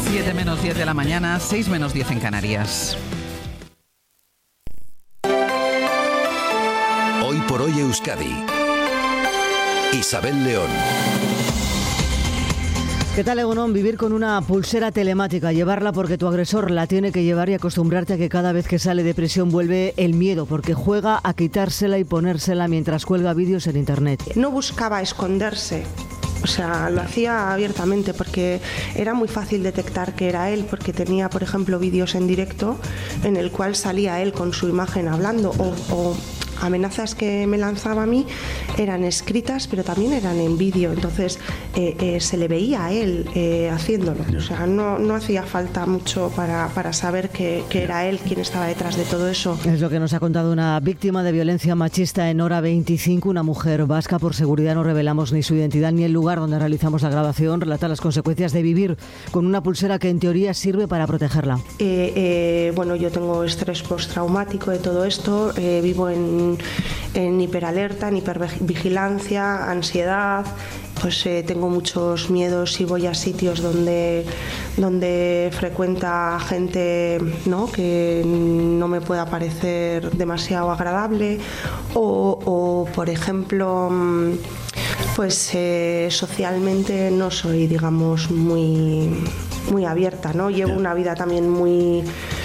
7 menos 10 de la mañana, 6 menos 10 en Canarias. Hoy por hoy Euskadi. Isabel León. ¿Qué tal, Egunon? Vivir con una pulsera telemática, llevarla porque tu agresor la tiene que llevar y acostumbrarte a que cada vez que sale de prisión vuelve el miedo, porque juega a quitársela y ponérsela mientras cuelga vídeos en internet. No buscaba esconderse. O sea, lo hacía abiertamente porque era muy fácil detectar que era él, porque tenía, por ejemplo, vídeos en directo en el cual salía él con su imagen hablando o amenazas que me lanzaba a mí eran escritas, pero también eran en vídeo. Entonces se le veía a él haciéndolo. O sea, no hacía falta mucho para saber que era él quien estaba detrás de todo eso. Es lo que nos ha contado una víctima de violencia machista en Hora 25, una mujer vasca. Por seguridad no revelamos ni su identidad ni el lugar donde realizamos la grabación. Relata las consecuencias de vivir con una pulsera que en teoría sirve para protegerla. Bueno, yo tengo estrés postraumático de todo esto. Vivo en hiperalerta, en hipervigilancia, ansiedad. Pues tengo muchos miedos si voy a sitios donde frecuenta gente, ¿no?, que no me pueda parecer demasiado agradable o por ejemplo, pues socialmente no soy, digamos, muy abierta, ¿no? Llevo una vida también muy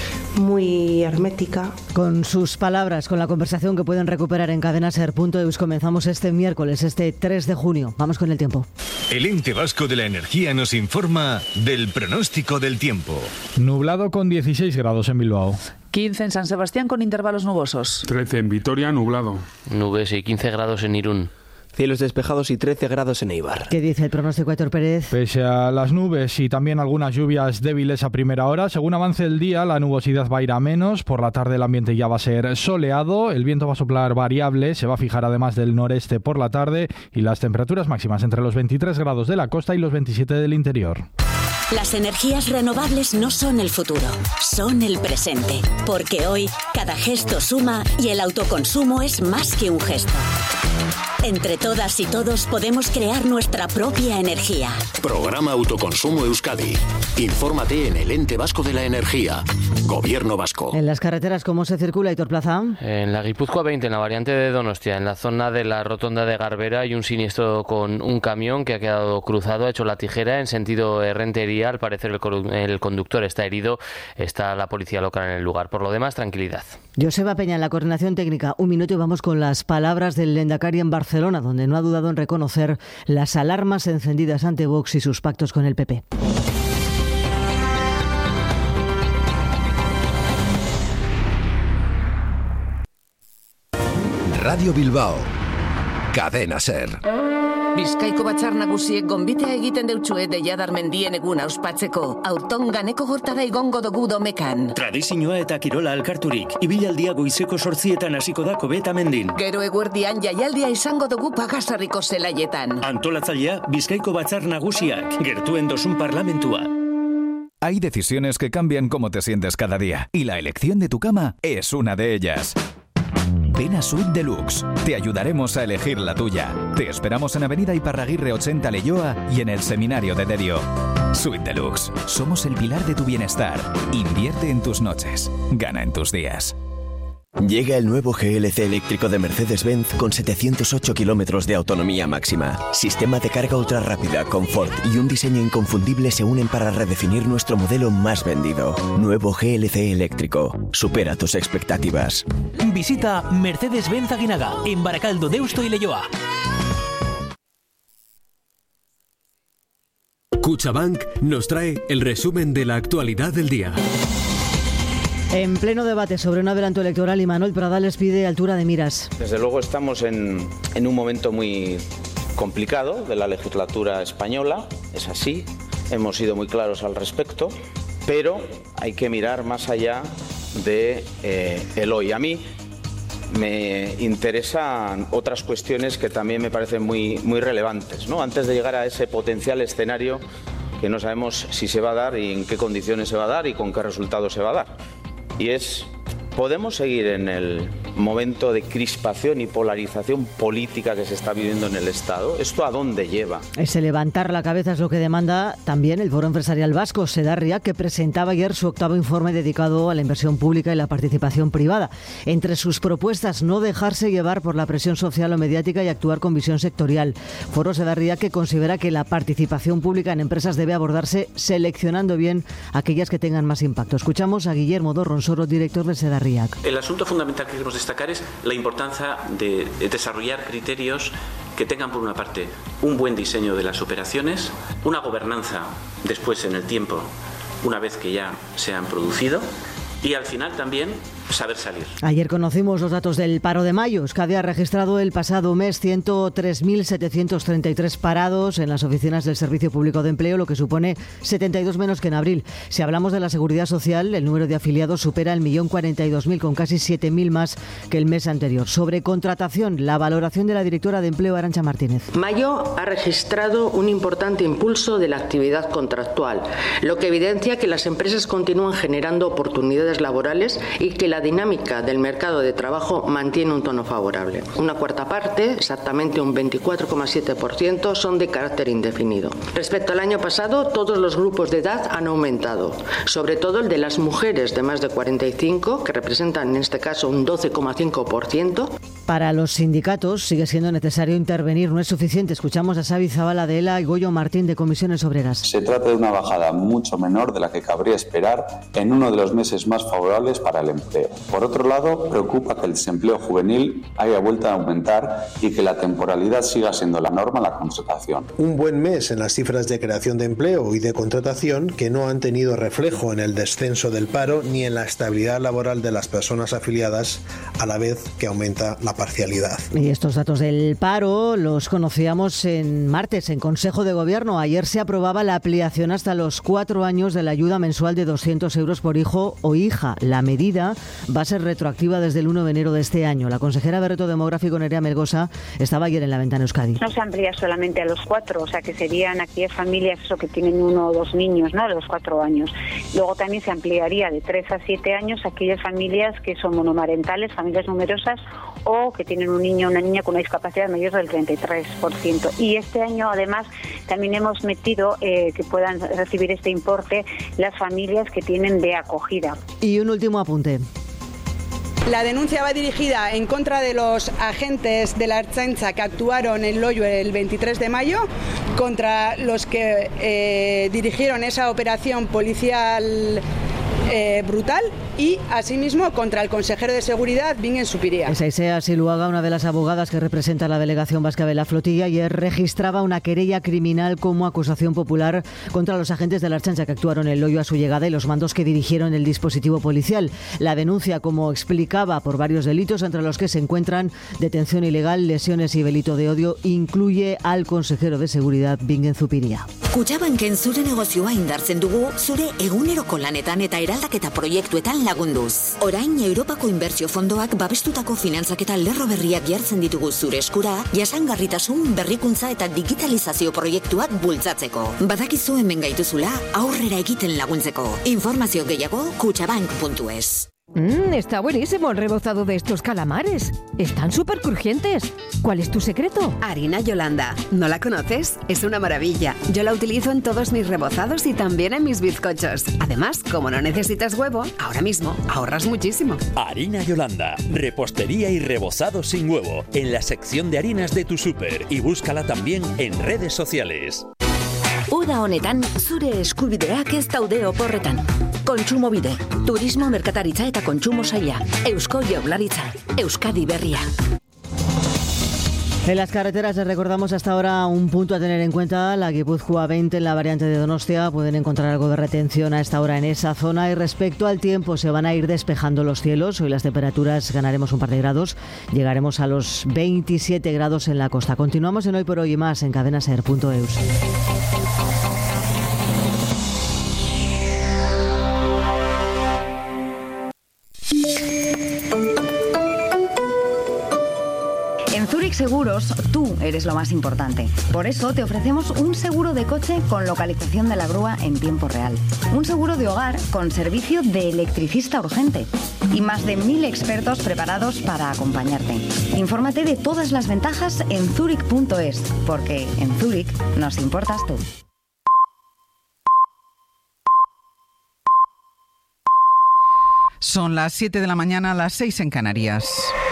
hermética. Con sus palabras, con la conversación que pueden recuperar en cadenaser.eus, comenzamos este miércoles, este 3 de junio. Vamos con el tiempo. El Ente Vasco de la Energía nos informa del pronóstico del tiempo. Nublado con 16 grados en Bilbao. 15 en San Sebastián con intervalos nubosos. 13 en Vitoria, nublado. Nubes y 15 grados en Irún. Cielos despejados y 13 grados en Eibar. ¿Qué dice el pronóstico, Aitor Pérez? Pese a las nubes y también algunas lluvias débiles a primera hora, según avance el día, la nubosidad va a ir a menos. Por la tarde el ambiente ya va a ser soleado, el viento va a soplar variable, se va a fijar además del noreste por la tarde y las temperaturas máximas entre los 23 grados de la costa y los 27 del interior. Las energías renovables no son el futuro, son el presente. Porque hoy cada gesto suma y el autoconsumo es más que un gesto. Entre todas y todos podemos crear nuestra propia energía. Programa Autoconsumo Euskadi. Infórmate en el Ente Vasco de la Energía. Gobierno vasco. En las carreteras, ¿cómo se circula, Aitor Plaza? En la Guipúzcoa 20, en la variante de Donostia, en la zona de la rotonda de Garbera, hay un siniestro con un camión que ha quedado cruzado, ha hecho la tijera en sentido Errentería. Al parecer el conductor está herido, está la policía local en el lugar. Por lo demás, tranquilidad. Joseba Peña, en la coordinación técnica. Un minuto y vamos con las palabras del Lehendakari en Barcelona, donde no ha dudado en reconocer las alarmas encendidas ante Vox y sus pactos con el PP. Radio Bilbao. Cadena Ser. Bizkaiko batzar nagusiek gonbitea egiten deutsue Deiadar mendien eguna ospatzeko. Aurton ganeko gortara igongo dugu domekan. Tradizioa eta kirola alkarturik. Ibilaldia goizeko 8:00 hasiko da Kobeta mendin. Gero eguerdian jaialdia izango dugu Pagasarriko zelaietan. Antolatzailea Bizkaiko batzar nagusiak. Gertuen dosun parlamentua. Hay decisiones que cambian cómo te sientes cada día. Y la elección de tu cama es una de ellas. Ven a Suite Deluxe. Te ayudaremos a elegir la tuya. Te esperamos en Avenida Iparraguirre 80 Leioa y en el Seminario de Derio. Suite Deluxe. Somos el pilar de tu bienestar. Invierte en tus noches. Gana en tus días. Llega el nuevo GLC eléctrico de Mercedes-Benz con 708 kilómetros de autonomía máxima. Sistema de carga ultra rápida, confort y un diseño inconfundible se unen para redefinir nuestro modelo más vendido. Nuevo GLC eléctrico. Supera tus expectativas. Visita Mercedes-Benz Aguinaga en Barakaldo, Deusto y Leioa. Cuchabank nos trae el resumen de la actualidad del día. En pleno debate sobre un adelanto electoral, Imanol Pradales pide altura de miras. Desde luego estamos en un momento muy complicado de la legislatura española, es así, hemos sido muy claros al respecto, pero hay que mirar más allá de el hoy. A mí me interesan otras cuestiones que también me parecen muy relevantes, ¿no? Antes de llegar a ese potencial escenario que no sabemos si se va a dar y en qué condiciones se va a dar y con qué resultados se va a dar. Y es, ¿podemos seguir en el momento de crispación y polarización política que se está viviendo en el Estado, ¿esto a dónde lleva? Ese levantar la cabeza es lo que demanda también el Foro Empresarial Vasco, Sedarria, que presentaba ayer su 8º informe dedicado a la inversión pública y la participación privada. Entre sus propuestas, no dejarse llevar por la presión social o mediática y actuar con visión sectorial. Foro Sedarria, que considera que la participación pública en empresas debe abordarse seleccionando bien aquellas que tengan más impacto. Escuchamos a Guillermo Dorronsoro, director de Sedarria. El asunto fundamental que queremos destacar es la importancia de desarrollar criterios que tengan, por una parte, un buen diseño de las operaciones, una gobernanza después en el tiempo, una vez que ya se han producido, y al final también saber salir. Ayer conocimos los datos del paro de mayo. Euskadi ha registrado el pasado mes 103.733 parados en las oficinas del Servicio Público de Empleo, lo que supone 72 menos que en abril. Si hablamos de la Seguridad Social, el número de afiliados supera el 1.042.000, con casi 7.000 más que el mes anterior. Sobre contratación, la valoración de la directora de Empleo, Arantxa Martínez. Mayo ha registrado un importante impulso de la actividad contractual, lo que evidencia que las empresas continúan generando oportunidades laborales y que la dinámica del mercado de trabajo mantiene un tono favorable. Una cuarta parte, exactamente un 24,7%, son de carácter indefinido. Respecto al año pasado, todos los grupos de edad han aumentado, sobre todo el de las mujeres de más de 45, que representan en este caso un 12,5%. Para los sindicatos sigue siendo necesario intervenir, no es suficiente. Escuchamos a Xavi Zabala de ELA y Goyo Martín de Comisiones Obreras. Se trata de una bajada mucho menor de la que cabría esperar en uno de los meses más favorables para el empleo. Por otro lado, preocupa que el desempleo juvenil haya vuelto a aumentar y que la temporalidad siga siendo la norma en la contratación. Un buen mes en las cifras de creación de empleo y de contratación que no han tenido reflejo en el descenso del paro ni en la estabilidad laboral de las personas afiliadas, a la vez que aumenta la parcialidad. Y estos datos del paro los conocíamos en martes en Consejo de Gobierno. Ayer se aprobaba la ampliación hasta los 4 años de la ayuda mensual de 200 euros por hijo o hija. La medida va a ser retroactiva desde el 1 de enero de este año. La consejera de Reto Demográfico, Nerea Melgosa, estaba ayer en La Ventana Euskadi. No se amplía solamente a los 4, o sea que serían aquellas familias que tienen 1 o 2 niños, ¿no?, de los 4 años. Luego también se ampliaría de 3 a 7 años a aquellas familias que son monomarentales, familias numerosas, o que tienen un niño o una niña con una discapacidad mayor del 33%. Y este año, además, también hemos metido que puedan recibir este importe las familias que tienen de acogida. Y un último apunte. La denuncia va dirigida en contra de los agentes de la Ertzaintza que actuaron en Loio el 23 de mayo, contra los que dirigieron esa operación policial brutal, y asimismo contra el consejero de seguridad, Bingen Zupiria. Esaisea Siluaga, una de las abogadas que representa a la delegación vasca de la flotilla, ayer registraba una querella criminal como acusación popular contra los agentes de la Ertzaintza que actuaron en Loio a su llegada y los mandos que dirigieron el dispositivo policial. La denuncia, como explicaba, por varios delitos, entre los que se encuentran detención ilegal, lesiones y delito de odio, incluye al consejero de seguridad, Bingen Zupiria. Kutxabanken zure negozioa indartzen dugu, zure eguneroko lanetan eta eraldaketa proiektuetan lagunduz. Orain Europako Inbertsio Fondoak babestutako finantzaketa lerro berriak jartzen ditugu zure eskura, jasangarritasun, berrikuntza eta digitalizazio proiektuak bultzatzeko. Badakizu hemen gaituzula, aurrera egiten laguntzeko. Informazio gehiago kutxabank.es. Está buenísimo el rebozado de estos calamares. Están súper crujientes. ¿Cuál es tu secreto? Harina Yolanda. ¿No la conoces? Es una maravilla. Yo la utilizo en todos mis rebozados y también en mis bizcochos. Además, como no necesitas huevo, ahora mismo ahorras muchísimo. Harina Yolanda. Repostería y rebozado sin huevo. En la sección de harinas de tu súper. Y búscala también en redes sociales. Uda honetan, zure eskubideak ez daude oporretan. Kontsumobide, turismo, merkataritza eta kontsumo saila. Eusko Jaurlaritza, Euskadi Berria. En las carreteras les recordamos hasta ahora un punto a tener en cuenta, la Guipúzcoa 20 en la variante de Donostia. Pueden encontrar algo de retención a esta hora en esa zona. Y respecto al tiempo, se van a ir despejando los cielos. Hoy las temperaturas ganaremos un par de grados. Llegaremos a los 27 grados en la costa. Continuamos en Hoy por Hoy y más en cadenaser.eus. seguros, tú eres lo más importante. Por eso te ofrecemos un seguro de coche con localización de la grúa en tiempo real. Un seguro de hogar con servicio de electricista urgente. Y más de 1000 expertos preparados para acompañarte. Infórmate de todas las ventajas en Zurich.es, porque en Zurich nos importas tú. Son las 7 de la mañana, las 6 en Canarias.